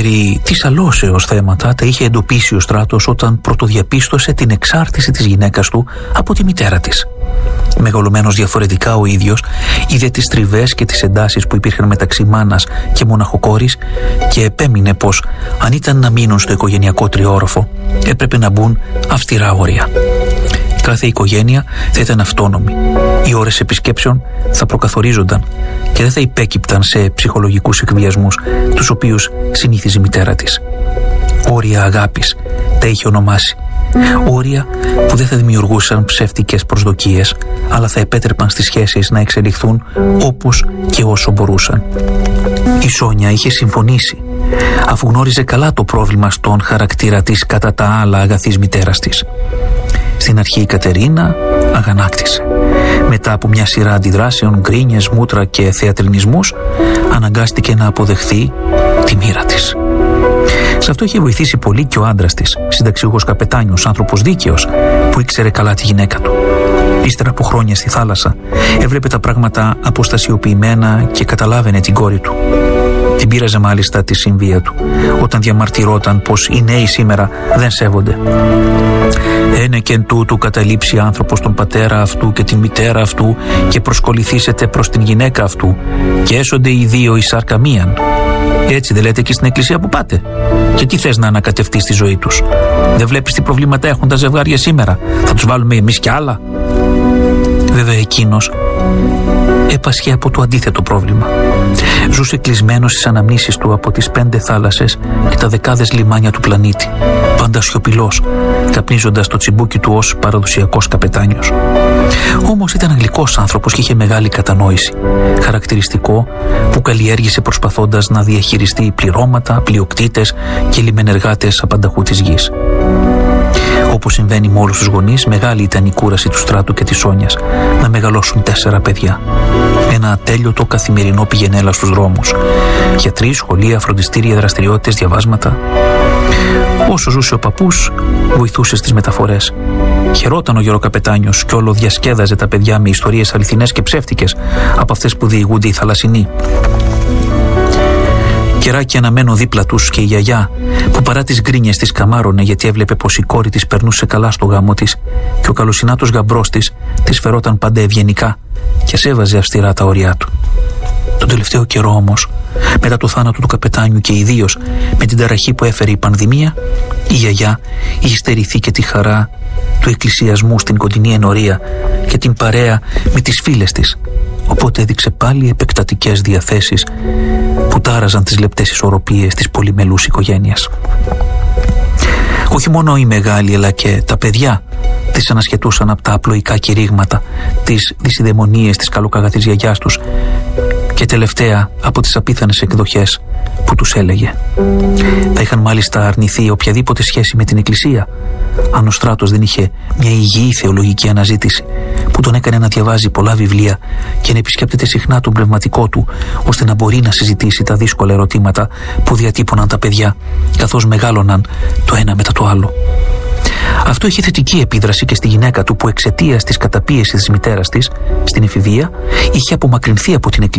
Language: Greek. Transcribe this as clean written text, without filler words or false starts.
Περί της αλώσεως θέματα τα είχε εντοπίσει ο Στράτος όταν πρωτοδιαπίστωσε την εξάρτηση της γυναίκας του από τη μητέρα της. Μεγαλωμένος διαφορετικά ο ίδιος, είδε τις τριβές και τις εντάσεις που υπήρχαν μεταξύ μάνας και μοναχοκόρης και επέμεινε πως αν ήταν να μείνουν στο οικογενειακό τριόροφο έπρεπε να μπουν αυστηρά όρια. Κάθε οικογένεια θα ήταν αυτόνομη. Οι ώρες επισκέψεων θα προκαθορίζονταν και δεν θα υπέκυπταν σε ψυχολογικούς εκβιασμούς τους οποίους συνήθιζε η μητέρα της. Όρια αγάπης τα είχε ονομάσει. Όρια που δεν θα δημιουργούσαν ψεύτικες προσδοκίες, αλλά θα επέτρεπαν στις σχέσεις να εξελιχθούν όπως και όσο μπορούσαν. Η Σόνια είχε συμφωνήσει, αφού γνώριζε καλά το πρόβλημα στον χαρακτήρα της κατά τα άλλα αγαθής μητέρας της. Στην αρχή η Κατερίνα αγανάκτησε. Μετά από μια σειρά αντιδράσεων, γκρίνιες, μούτρα και θεατρινισμούς, αναγκάστηκε να αποδεχθεί τη μοίρα της. Σε αυτό είχε βοηθήσει πολύ και ο άντρας της, συνταξιούχος καπετάνιος, άνθρωπος δίκαιος, που ήξερε καλά τη γυναίκα του. Ύστερα από χρόνια στη θάλασσα, έβλεπε τα πράγματα αποστασιοποιημένα και καταλάβαινε την κόρη του. Την πείραζε μάλιστα τη συμβία του, όταν διαμαρτυρόταν πως οι νέοι σήμερα δεν σέβονται. «Ένε και εν τούτου καταλήψει άνθρωπος τον πατέρα αυτού και την μητέρα αυτού και προσκοληθήσετε προς την γυναίκα αυτού και έσονται οι δύο εις σάρκα μίαν». Έτσι δεν λέτε και στην εκκλησία που πάτε? Και τι θες να ανακατευτείς στη ζωή τους? Δεν βλέπεις τι προβλήματα έχουν τα ζευγάρια σήμερα? Θα τους βάλουμε εμείς κι άλλα? Βέβαια εκείνος έπασχε από το αντίθετο πρόβλημα. Ζούσε κλεισμένος στις αναμνήσεις του από τις 5 θάλασσες και τα δεκάδες λιμάνια του πλανήτη, πάντα σιωπηλός, καπνίζοντας το τσιμπούκι του ως παραδοσιακός καπετάνιος. Όμως ήταν γλυκός άνθρωπος και είχε μεγάλη κατανόηση, χαρακτηριστικό που καλλιέργησε προσπαθώντας να διαχειριστεί πληρώματα, πλειοκτήτες και λιμενεργάτες απανταχού της γης. Όπως συμβαίνει με όλους τους γονείς, μεγάλη ήταν η κούραση του Στράτου και της Σόνιας να μεγαλώσουν 4 παιδιά. Ένα ατέλειωτο καθημερινό πηγενέλα στους δρόμους. Γιατροί, σχολεία, φροντιστήρια, δραστηριότητες, διαβάσματα. Όσο ζούσε ο παππούς, βοηθούσε στις μεταφορές. Χαιρόταν ο γεροκαπετάνιος κι όλο διασκέδαζε τα παιδιά με ιστορίες αληθινές και ψεύτικες από αυτές που διηγούνται οι θαλασσινοί. Καιράκι αναμένω δίπλα τους και η γιαγιά, που παρά τις γκρίνιες της καμάρωνε γιατί έβλεπε πως η κόρη της περνούσε καλά στο γάμο της και ο καλοσυνάτος γαμπρός της φερόταν πάντα ευγενικά και σέβαζε αυστηρά τα όρια του. Τον τελευταίο καιρό όμως, μετά το θάνατο του καπετάνιου και ιδίως με την ταραχή που έφερε η πανδημία, η γιαγιά είχε στερηθεί και τη χαρά του εκκλησιασμού στην κοντινή ενορία και την παρέα με τις φίλες της, οπότε έδειξε πάλι επεκτατικές διαθέσεις που τάραζαν τις λεπτές ισορροπίες της πολυμελούς οικογένειας. Όχι μόνο οι μεγάλοι αλλά και τα παιδιά τις ανασχετούσαν από τα απλοϊκά κηρύγματα, τις δυσιδαιμονίες της καλοκαγαθής γιαγιάς τους και τελευταία από τις απίθανες εκδοχές που τους έλεγε. Θα είχαν μάλιστα αρνηθεί οποιαδήποτε σχέση με την εκκλησία αν ο Στράτος δεν είχε μια υγιή θεολογική αναζήτηση που τον έκανε να διαβάζει πολλά βιβλία και να επισκέπτεται συχνά τον πνευματικό του, ώστε να μπορεί να συζητήσει τα δύσκολα ερωτήματα που διατύπωναν τα παιδιά καθώς μεγάλωναν το ένα μετά το άλλο. Αυτό είχε θετική επίδραση και στη γυναίκα του, που εξαιτίας της καταπίεσης της μητέρας της στην εφηβεία είχε απομακρυνθεί από την εκκλησία